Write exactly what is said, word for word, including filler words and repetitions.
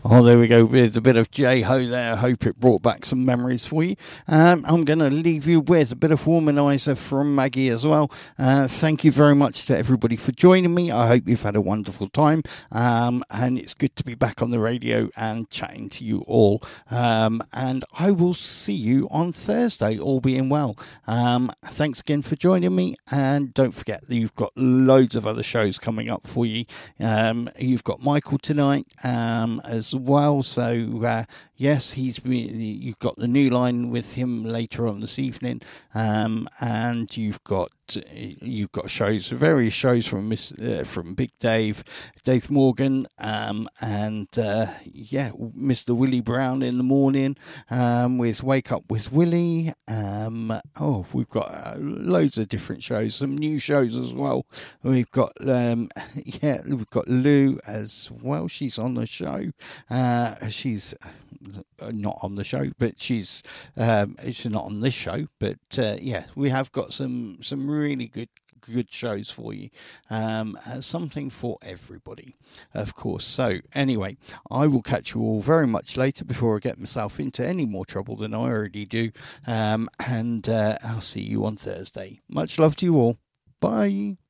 Oh, there we go with a bit of J-Ho there. Hope it brought back some memories for you. Um, I'm going to leave you with a bit of Womanizer from Maggie as well. Uh, thank you very much to everybody for joining me. I hope you've had a wonderful time. Um, and it's good to be back on the radio and chatting to you all. Um, and I will see you on Thursday, all being well. Um, thanks again for joining me. And don't forget that you've got loads of other shows coming up for you. Um, you've got Michael tonight um, as well. So, uh, yes, he's been, you've got the new line with him later on this evening. Um, and you've got You've got shows, various shows from Miss, uh, from Big Dave, Dave Morgan, um, and uh, yeah, Mister Willie Brown in the morning um, with Wake Up with Willie. Um, oh, we've got uh, loads of different shows, some new shows as well. We've got um, yeah, we've got Lou as well. She's on the show. Uh, she's not on the show, but she's um, she's not on this show. But uh, yeah, we have got some some. really good good shows for you, um something for everybody, of course. So anyway, I will catch you all very much later before I get myself into any more trouble than I already do, um and uh, I'll see you on Thursday. Much love to you all. Bye.